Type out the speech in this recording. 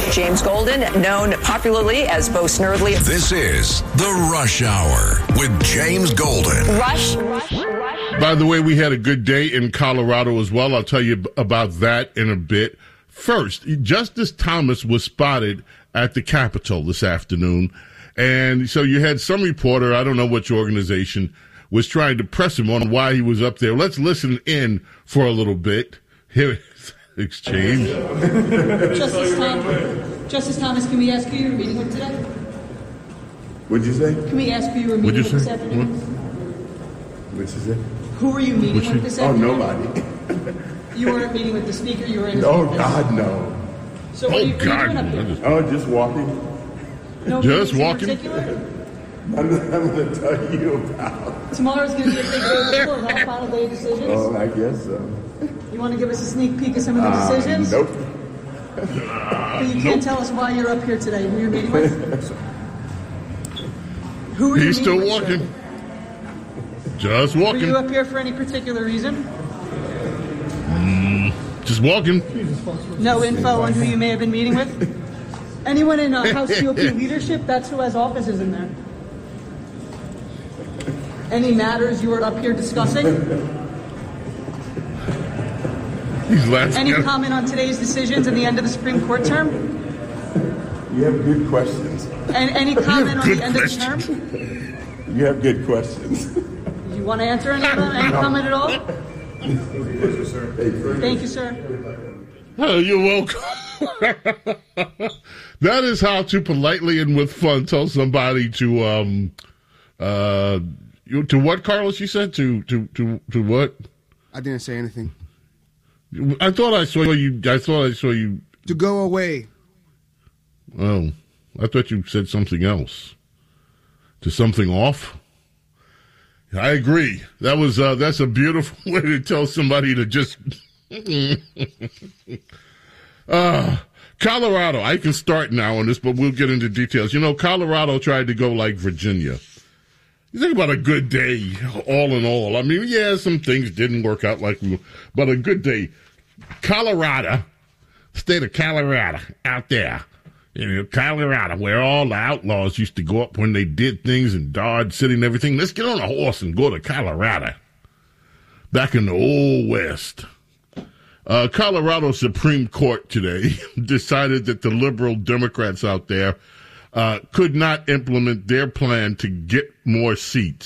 James Golden, known popularly as Bo Snerdley. This is The Rush Hour with James Golden. Rush. By the way, we had a good day in Colorado as well. I'll tell you about that in a bit. First, Justice Thomas was spotted at the Capitol this afternoon. And so you had some reporter, I don't know which organization, was trying to press him on why he was up there. Let's listen in for a little bit. Here, exchange. Justice Thomas, can we ask who you were meeting with today? What'd you say? Can we ask who you were meeting with this afternoon? What'd you say? Who were you meeting with this afternoon? Nobody. You weren't meeting with the speaker, you were in his Oh, office. God, no. So what are you doing up here? Oh, just walking. No Just meetings walking? in particular? I'm going to tell you about. Tomorrow's going to be a big day for the court, huh? Final day of decisions? Oh, I guess so. You want to give us a sneak peek of some of the decisions? Nope. But you can't tell us why you're up here today. Who you're meeting with? Who are you He's meeting still with, walking. sir? Just Were walking. you up here for any particular reason? Just walking. No info on who you may have been meeting with? Anyone in House GOP leadership? That's who has offices in there. Any matters you were up here discussing? He's laughing. Any comment on today's decisions and the end of the Supreme Court term? You have good questions. And any comment on the end of the term? You have good questions. You want to answer any of them? Any comment at all? Thank you, sir. Oh, you're welcome. That is how to politely and with fun tell somebody to what, Carlos? You said to what? I didn't say anything. I thought I saw you. To go away. Oh, I thought you said something else. To something off. I agree. That's a beautiful way to tell somebody to just. Colorado. I can start now on this, but we'll get into details. You know, Colorado tried to go like Virginia. You think about a good day, all in all. I mean, yeah, some things didn't work out like we, but a good day. Colorado, state of Colorado, out there. You know, Colorado, where all the outlaws used to go up when they did things in Dodge City and everything. Let's get on a horse and go to Colorado. Back in the old West. Colorado Supreme Court today decided that the liberal Democrats out there could not implement their plan to get more seats.